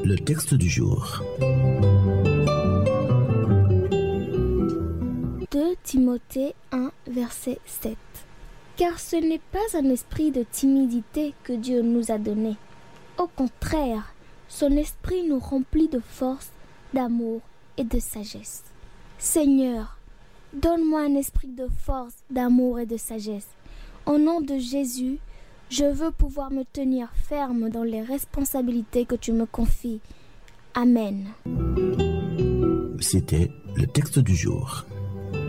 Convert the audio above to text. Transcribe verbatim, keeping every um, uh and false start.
le texte du jour. deux Timothée un, verset sept. Car ce n'est pas un esprit de timidité que Dieu nous a donné. Au contraire, son esprit nous remplit de force, d'amour et de sagesse. Seigneur, donne-moi un esprit de force, d'amour et de sagesse. Au nom de Jésus, je veux pouvoir me tenir ferme dans les responsabilités que tu me confies. Amen. C'était le texte du jour.